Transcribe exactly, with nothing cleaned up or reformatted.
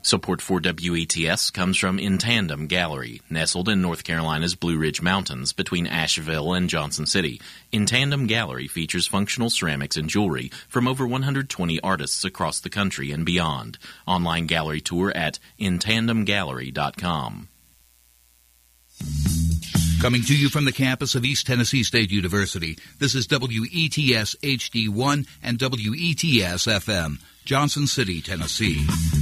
Support for W E T S comes from In Tandem Gallery, nestled in North Carolina's Blue Ridge Mountains between Asheville and Johnson City. In Tandem Gallery features functional ceramics and jewelry from over one hundred twenty artists across the country and beyond. Online gallery tour at in tandem gallery dot com. Coming to you from the campus of East Tennessee State University, this is W E T S H D one and W E T S F M, Johnson City, Tennessee.